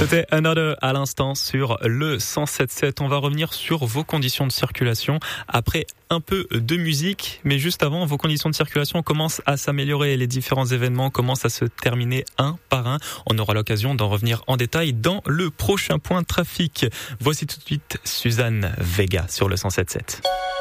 C'était Another à l'instant sur le 107.7. On va revenir sur vos conditions de circulation après un peu de musique. Mais juste avant, vos conditions de circulation commencent à s'améliorer. Les différents événements commencent à se terminer un par un. On aura l'occasion d'en revenir en détail dans le prochain point trafic. Voici tout de suite Suzanne Vega sur le 107.7.